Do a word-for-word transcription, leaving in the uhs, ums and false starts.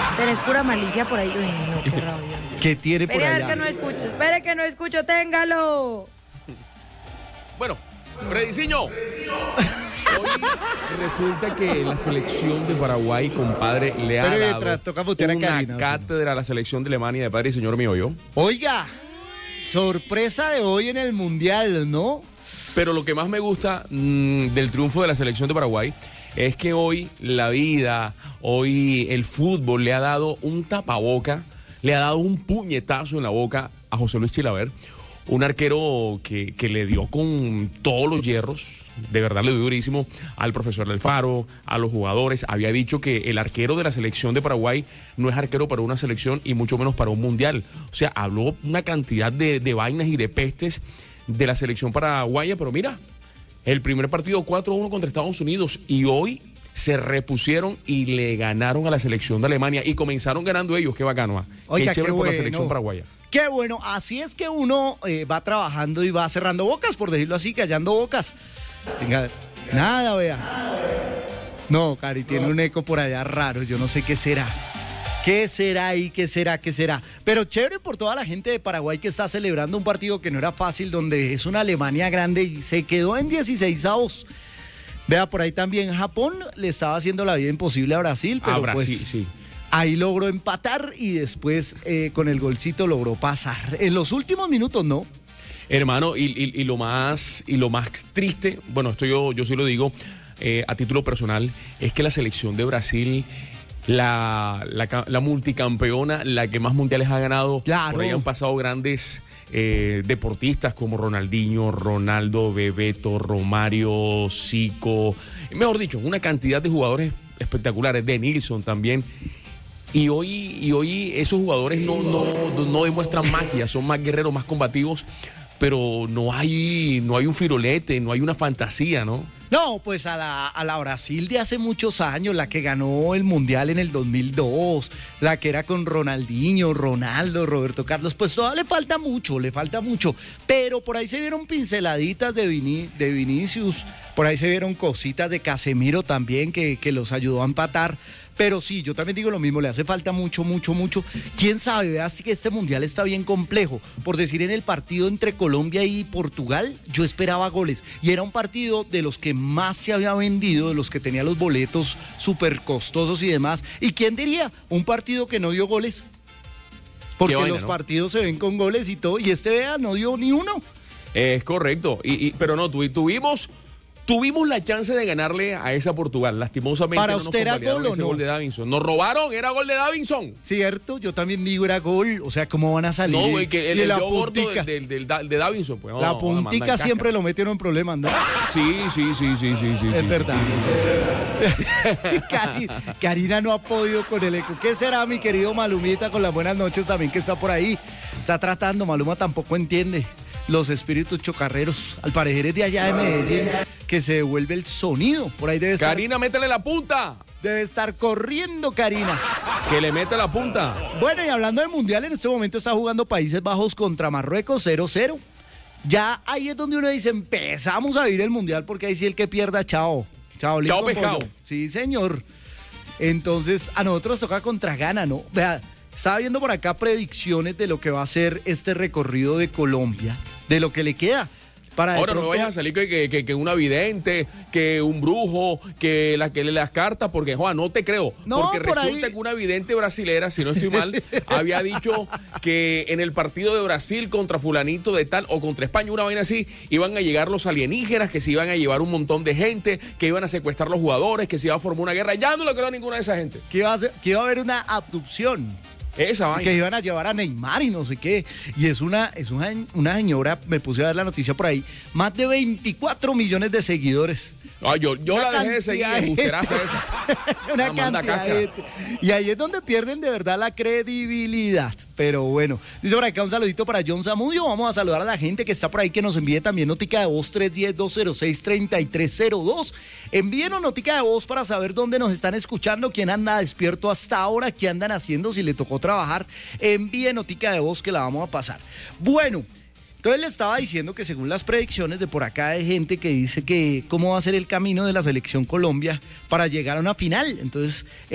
Tenés pura malicia por ahí. Uy, no, qué rabia. ¿Qué tiene por Espere a ver allá? que no escucho, espere que no escucho, téngalo. Bueno, Frediciño. Hoy resulta que la selección de Paraguay, compadre, le ha Pero dado mientras toca mutear a una Karina, cátedra a la selección de Alemania de padre y señor mío yo. Oiga, sorpresa de hoy en el Mundial, ¿no? Pero lo que más me gusta mmm, del triunfo de la selección de Paraguay es que hoy la vida, hoy el fútbol le ha dado un tapaboca, le ha dado un puñetazo en la boca a José Luis Chilaver, un arquero que, que le dio con todos los hierros, de verdad le dio durísimo al profesor del Faro, a los jugadores. Había dicho que el arquero de la selección de Paraguay no es arquero para una selección y mucho menos para un mundial. O sea, habló una cantidad de, de vainas y de pestes de la selección paraguaya, pero mira, el primer partido cuatro a uno contra Estados Unidos y hoy se repusieron y le ganaron a la selección de Alemania y comenzaron ganando ellos. Qué bacano, ¿eh? Oiga, qué chévere qué por la bueno. selección paraguaya. Qué bueno, así es que uno eh, va trabajando y va cerrando bocas, por decirlo así, callando bocas. Venga, nada, vea. No, Cari, tiene un eco por allá raro, yo no sé qué será. ¿Qué será ahí? ¿Qué será? ¿Qué será? Pero chévere por toda la gente de Paraguay que está celebrando un partido que no era fácil, donde es una Alemania grande y se quedó en dieciseisavos. Vea, por ahí también Japón le estaba haciendo la vida imposible a Brasil, pero A Brasil, pues sí. ahí logró empatar y después eh, con el golcito logró pasar. En los últimos minutos, ¿no? Hermano, y, y, y lo más y lo más triste, bueno, esto yo, yo sí lo digo eh, a título personal, es que la selección de Brasil, la, la, la multicampeona, la que más mundiales ha ganado, Claro. por ahí han pasado grandes eh, deportistas como Ronaldinho, Ronaldo, Bebeto, Romario, Zico, mejor dicho, una cantidad de jugadores espectaculares, de Nilsson también. Y hoy, y hoy esos jugadores no, no, no demuestran magia, son más guerreros, más combativos, pero no hay, no hay un firolete, no hay una fantasía, ¿no? No, pues a la, a la Brasil de hace muchos años, la que ganó el Mundial en el dos mil dos, la que era con Ronaldinho, Ronaldo, Roberto Carlos, pues todavía le falta mucho, le falta mucho. Pero por ahí se vieron pinceladitas de, Vini, de Vinicius, por ahí se vieron cositas de Casemiro también que, que los ayudó a empatar. Pero sí, yo también digo lo mismo, le hace falta mucho, mucho, mucho. ¿Quién sabe? Vea, así que este Mundial está bien complejo. Por decir, en el partido entre Colombia y Portugal, yo esperaba goles. Y era un partido de los que más se había vendido, de los que tenía los boletos súper costosos y demás. ¿Y quién diría? Un partido que no dio goles. Porque vaina, los ¿no? partidos se ven con goles y todo. Y este, vea, no dio ni uno. Es correcto, y, y, pero no, tu, tuvimos... Tuvimos la chance de ganarle a esa Portugal. Lastimosamente ¿Para no nos usted era convalidaron gol o ese no? gol de Davinson. Nos robaron, era gol de Davinson. ¿Cierto? Yo también digo era gol. O sea, ¿cómo van a salir? No, güey, que el, Y el la dedo gordo puntica. del, del, del, de Davinson. Pues, no, La no, manda puntica en siempre casca. lo metieron en problemas, ¿no? Sí, sí, sí, sí, sí, sí. Es sí, verdad. sí. Cari- Karina no ha podido con el eco. ¿Qué será, mi querido Malumita, con las buenas noches también que está por ahí? Está tratando, Maluma tampoco entiende los espíritus chocarreros. Al parecer es de allá de Medellín que se devuelve el sonido. Por ahí debe estar, Karina, métele la punta. debe estar corriendo, Karina. Que le mete la punta. Bueno, y hablando de mundial, en este momento está jugando Países Bajos contra Marruecos cero cero. Ya ahí es donde uno dice, empezamos a vivir el mundial, porque ahí sí el que pierda, chao. Chao, Chao, Lincoln pescado. Pollo. Sí, señor. Entonces, a nosotros toca contra Ghana, ¿no? Vea, estaba viendo por acá predicciones de lo que va a ser este recorrido de Colombia, de lo que le queda. Para de Ahora no pronto- vayas a salir que, que, que, que una vidente, que un brujo, que la que lee las cartas, porque, Juan, no te creo. No, porque por resulta ahí- que una vidente brasilera, si no estoy mal, había dicho que en el partido de Brasil contra fulanito de tal, o contra España, una vaina así, iban a llegar los alienígenas, que se iban a llevar un montón de gente, que iban a secuestrar los jugadores, que se iba a formar una guerra. Ya no lo creo a ninguna de esa gente. que iba a, ser- que iba a haber una abducción. Esa vaina. Que iban a llevar a Neymar y no sé qué. Y es una, es una, una señora, me puse a ver la noticia por ahí, más de veinticuatro millones de seguidores. Ay, yo yo Una la dejé de seguir, cantidad de- embusteraza esa. Una La manda cantidad casca. de gente. Y ahí es donde pierden de verdad la credibilidad. Pero bueno, dice por acá un saludito para John Zamudio. Vamos a saludar a la gente que está por ahí, que nos envíe también notica de voz tres uno cero, dos cero seis, tres tres cero dos. Envíenos notica de voz para saber dónde nos están escuchando, quién anda despierto hasta ahora, qué andan haciendo, si le tocó trabajar. Envíe notica de voz que la vamos a pasar. Bueno, entonces le estaba diciendo que según las predicciones de por acá hay gente que dice que cómo va a ser el camino de la selección Colombia para llegar a una final. Entonces